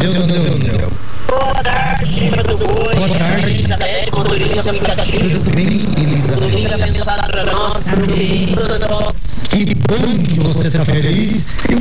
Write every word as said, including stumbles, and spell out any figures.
deu, não deu, não deu. Boa tarde, do Boi. Boa tarde. Elizabeth, motorista do aplicativo. Tudo bem, Domingo Elizabeth? abençoado para nós. Tudo bom? Que bom que você está feliz. E